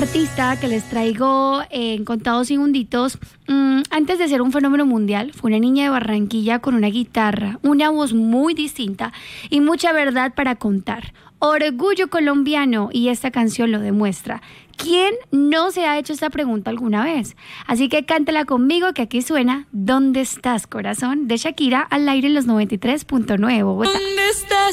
artista que les traigo en Contados Segunditos, antes de ser un fenómeno mundial, fue una niña de Barranquilla con una guitarra, una voz muy distinta y mucha verdad para contar. Orgullo colombiano, y esta canción lo demuestra. ¿Quién no se ha hecho esta pregunta alguna vez? Así que cántala conmigo, que aquí suena ¿Dónde estás, corazón? De Shakira, al aire en los 93.9 Bogotá. ¿Dónde estás?